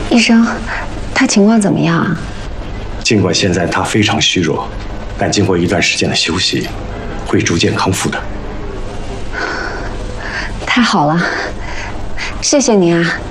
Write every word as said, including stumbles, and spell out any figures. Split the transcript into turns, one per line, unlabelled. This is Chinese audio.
医生，他情况怎么样啊？
尽管现在他非常虚弱，但经过一段时间的休息，会逐渐康复的。
太好了，谢谢您啊。